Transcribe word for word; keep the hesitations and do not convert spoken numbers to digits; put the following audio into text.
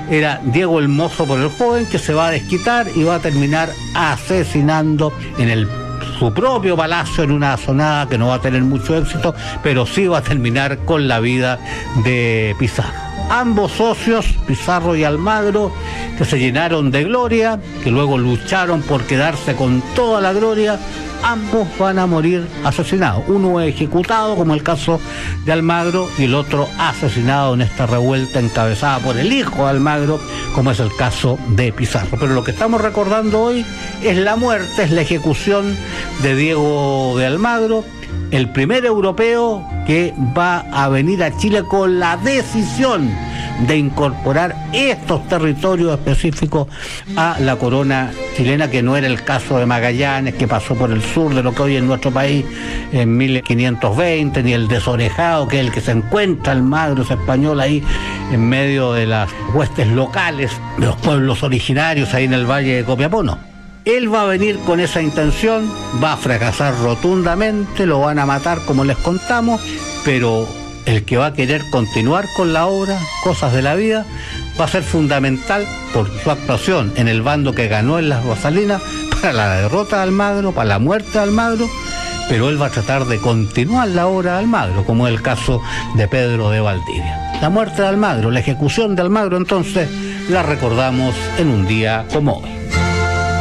era Diego el Mozo por el Joven, que se va a desquitar y va a terminar asesinando en el su propio palacio en una asonada que no va a tener mucho éxito, pero sí va a terminar con la vida de Pizarro. Ambos socios, Pizarro y Almagro, que se llenaron de gloria, que luego lucharon por quedarse con toda la gloria, ambos van a morir asesinados. Uno ejecutado, como el caso de Almagro, y el otro asesinado en esta revuelta encabezada por el hijo de Almagro, como es el caso de Pizarro. Pero lo que estamos recordando hoy es la muerte, es la ejecución de Diego de Almagro, el primer europeo que va a venir a Chile con la decisión de incorporar estos territorios específicos a la corona chilena, que no era el caso de Magallanes, que pasó por el sur de lo que hoy es nuestro país en mil quinientos veinte, ni el desorejado, que es el que se encuentra Almagro, ese español ahí en medio de las huestes locales de los pueblos originarios ahí en el Valle de Copiapó. No. Él va a venir con esa intención, va a fracasar rotundamente, lo van a matar como les contamos, pero el que va a querer continuar con la obra, Cosas de la Vida, va a ser fundamental por su actuación en el bando que ganó en las Rosalinas, para la derrota de Almagro, para la muerte de Almagro, pero él va a tratar de continuar la obra de Almagro, como es el caso de Pedro de Valdivia. La muerte de Almagro, la ejecución de Almagro, entonces, la recordamos en un día como hoy.